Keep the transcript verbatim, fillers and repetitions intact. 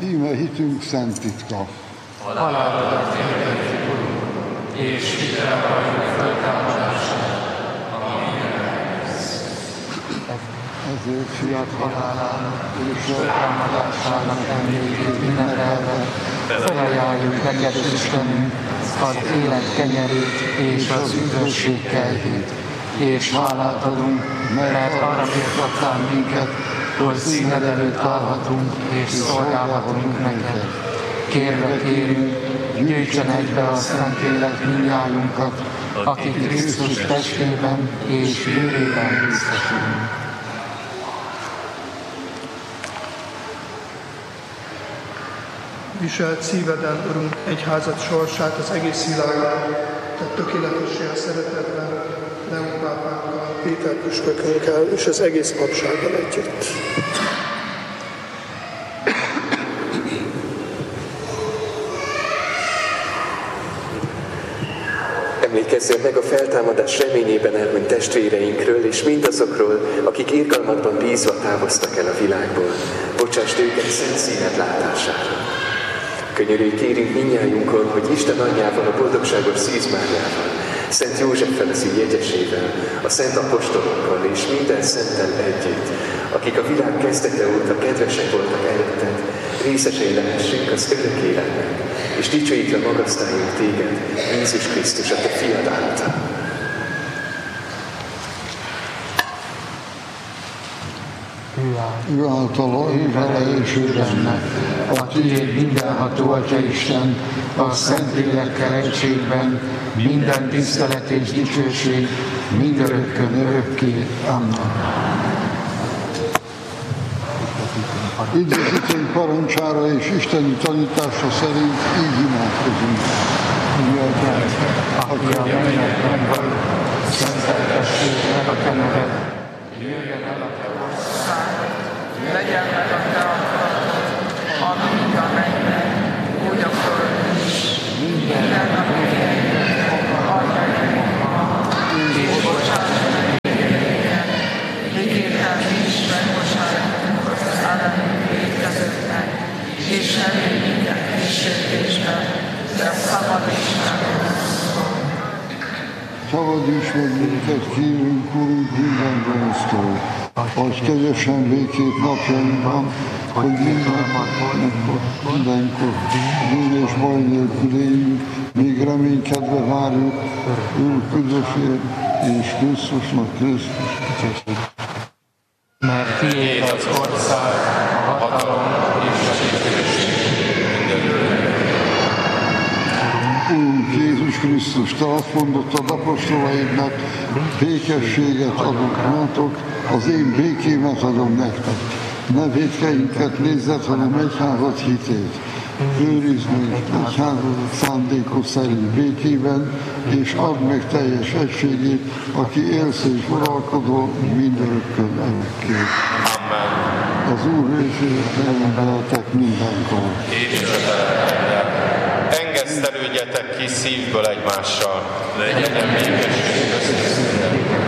Íme hitünk szent titka. Halálodat hirdettük, Urunk, és hitre valljuk föltámadását, a mindenhez. Ezért fiat Halálának és föltámadásának emlékét ünnepelve, felajánljuk neked, Istenünk, az élet kenyerét és az üdvösség kejtét, és hálát adunk, mert arra birtottál minket, hogy színed előtt állhatunk és szolgálhatunk neked. Kérve kérünk, gyűjtsen egybe a Szentlélek mindnyájunkat, akik Krisztus testében és vérében részesülünk. Viselt szíveden, Urunk, egyházat sorsát az egész világon, te tökéletessé a szeretetben, Leon pápánkkal, Péter püspökünkkel és az egész papsággal együtt. Emlékezzél meg a feltámadás reményében elhunyt testvéreinkről, és mindazokról, akik irgalmadban bízva távoztak el a világból. Bocsásd őket szent színed látására. Könyörülj kérünk mindnyájunkon, hogy Isten anyjával, a boldogságos Szűz Máriával, Szent Józseffel az ő jegyesével, a szent apostolokkal és minden szenttel együtt, akik a világ kezdete óta kedvesek voltak előtted, részesei lehessünk az örök életnek, és dicsőítve magasztaljunk téged, Jézus Krisztus, a te fiad által. Ő általa, ő vele és ő benne, a tiéd mindenható Atya Isten, a Szentlélekkel egységben, minden tisztelet és dicsőség, mindörökkön örökké. Amen. Üdvözítőnk parancsára és isteni tanítása szerint így imádkozunk. Mi atyánk, aki a mennyekben vagy, szenteltessék meg a te neved, jöjjön el a te országod, legyen meg a te akaratod, amint a mennyben, úgy a földön is. Minden napjainkban adj nekünk ma, és bocsáss meg vétkeinket, miképpen mi is megbocsájtunk az ellenünk vétkezőknek, és ne védj minket kísértésben, de szabadíts meg rossztól. szabadíts meg minket, kérünk, Urunk, minden gonosztól. Adj kegyesen békét napjainkban, hogy mindenkor, mindenkor bűn és baj nélkül éljünk, míg reménykedve várjuk ő üdvösét és Krisztusnak Krisztus. mert tiéd az ország, a hatalom és a dicsőség mindörökké. Urunk Jézus Krisztus, te azt mondottad apostolaidnak, békességet adok nátok, az én békémet adom nektek. Ne vétkeinket nézzed, hanem egyházat hitét. Őrizd meg egyházat szándékos szerint békében, és add meg teljes egységét, aki élsz és uralkodó mindörökkön örökké. Amen. Az Úr őségben veletek mindenkor. És engesztelődjetek ki szívből egymással. Legyen békesség köztünk.